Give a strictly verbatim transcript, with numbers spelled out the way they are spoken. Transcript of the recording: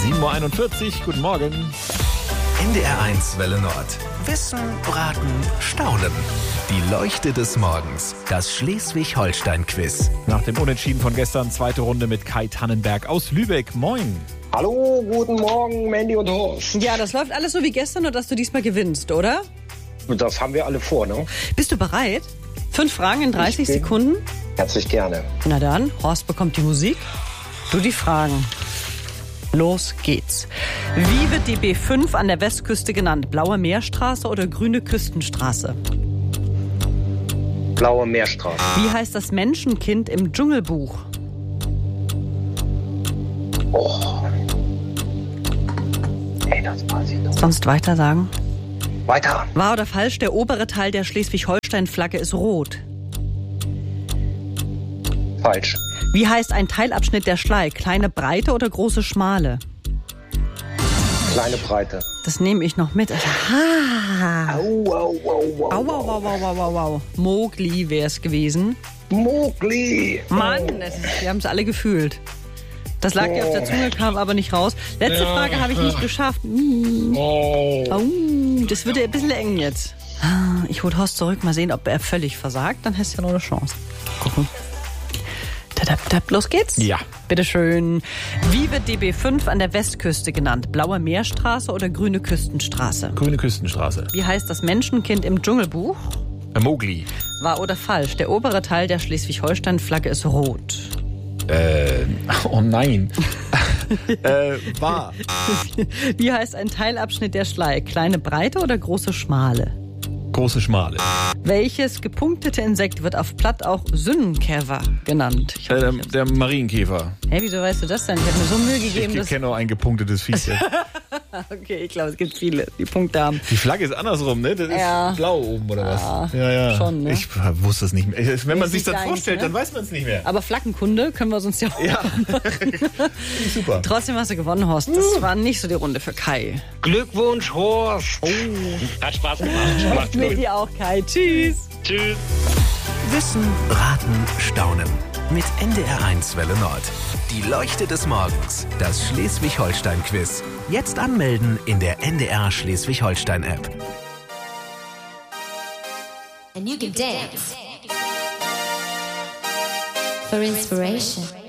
sieben Uhr einundvierzig, guten Morgen. N D R eins Welle Nord. Wissen, Braten, Staunen. Die Leuchte des Morgens. Das Schleswig-Holstein-Quiz. Nach dem Unentschieden von gestern, zweite Runde mit Kai Tannenberg aus Lübeck. Moin. Hallo, guten Morgen, Mandy und Horst. Ja, das läuft alles so wie gestern, nur dass du diesmal gewinnst, oder? Das haben wir alle vor, ne? Bist du bereit? Fünf Fragen in dreißig Ich bin- Sekunden. Herzlich gerne. Na dann, Horst bekommt die Musik, du die Fragen. Los geht's. Wie wird die B fünf an der Westküste genannt? Blaue Meerstraße oder grüne Küstenstraße? Blaue Meerstraße. Wie heißt das Menschenkind im Dschungelbuch? Oh. Ey, das weiß ich noch. Sonst weiter sagen. Weiter. Wahr oder falsch, der obere Teil der Schleswig-Holstein-Flagge ist rot. Falsch. Wie heißt ein Teilabschnitt der Schlei? Kleine Breite oder große Schmale? Kleine Breite. Das nehme ich noch mit. Ah. Au, au, au, au. Au, au, au, au, au, au, au. Mowgli wäre es gewesen. Mowgli. Mann, es ist, wir haben es alle gefühlt. Das lag dir auf der Zunge, kam aber nicht raus. Letzte Frage habe ich nicht geschafft. Mm. Oh. Au, das wird ja ein bisschen eng jetzt. Ah, Ich hole Horst zurück, mal sehen, ob er völlig versagt. Dann hast du ja noch eine Chance. Gucken. Tadap, tadap, los geht's. Ja. Bitteschön. Wie wird die B fünf an der Westküste genannt? Blaue Meerstraße oder grüne Küstenstraße? Grüne Küstenstraße. Wie heißt das Menschenkind im Dschungelbuch? Äh, Mowgli. Wahr oder falsch? Der obere Teil der Schleswig-Holstein-Flagge ist rot. Äh, oh nein. äh, wahr. Wie heißt ein Teilabschnitt der Schlei? Kleine Breite oder große Schmale? Große Schmale. Welches gepunktete Insekt wird auf Platt auch Sündenkäfer genannt? Ich Äh, hab der, mich jetzt- der Marienkäfer. Hä, wieso weißt du das denn? Ich habe mir so Mühe gegeben, Ich dass... kenne auch ein gepunktetes Viech. Okay, ich glaube, es gibt viele, die Punkte haben. Die Flagge ist andersrum, ne? Das ist Ja. blau oben oder was? Ja, ja. schon, ne? Ich wusste es nicht mehr. Wenn man Ist sich nicht das deins, vorstellt, ne? dann weiß man es nicht mehr. Aber Flaggenkunde können wir sonst ja auch. Ja, super. Trotzdem hast du gewonnen, Horst. Das war nicht so die Runde für Kai. Glückwunsch, Horst. Oh. Hat Spaß gemacht. Macht's Mit gut. dir auch, Kai. Tschüss. Tschüss. Wissen, Braten, Staunen. Mit N D R eins Welle Nord. Die Leuchte des Morgens. Das Schleswig-Holstein-Quiz. Jetzt anmelden in der N D R Schleswig-Holstein-App. And you can dance for inspiration.